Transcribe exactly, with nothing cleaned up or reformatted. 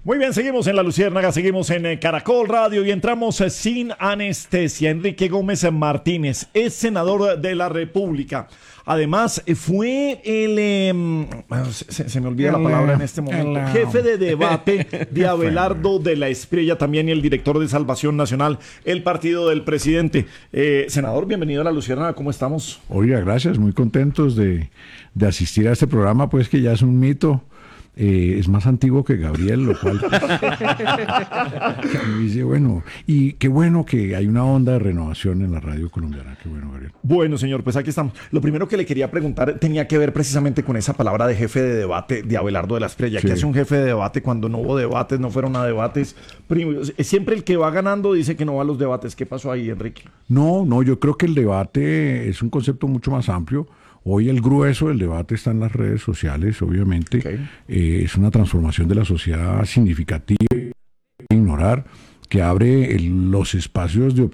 Muy bien, seguimos en La Luciérnaga, seguimos en eh, Caracol Radio y entramos eh, sin anestesia. Enrique Gómez Martínez es senador de la República. Además, eh, fue el... Eh, se, se me olvida la palabra en este momento. el, Jefe de debate de Abelardo de la Espriella, también y el director de Salvación Nacional, el partido del presidente. Eh, senador, bienvenido a La Luciérnaga, ¿cómo estamos? Oiga, gracias, muy contentos de, de asistir a este programa, pues que ya es un mito. Eh, es más antiguo que Gabriel, lo cual dice, bueno, y qué bueno que hay una onda de renovación en la radio colombiana, qué bueno, Gabriel. Bueno, señor, pues aquí estamos. Lo primero que le quería preguntar tenía que ver precisamente con esa palabra de jefe de debate de Abelardo de la Espriella. Sí. ¿Qué hace un jefe de debate cuando no hubo debates, no fueron a debates? Primo, siempre el que va ganando dice que no va a los debates. ¿Qué pasó ahí, Enrique? No, no, yo creo que el debate es un concepto mucho más amplio. Hoy el grueso del debate está en las redes sociales, obviamente. Okay. Eh, es una transformación de la sociedad significativa. Ignorar que abre el, los espacios de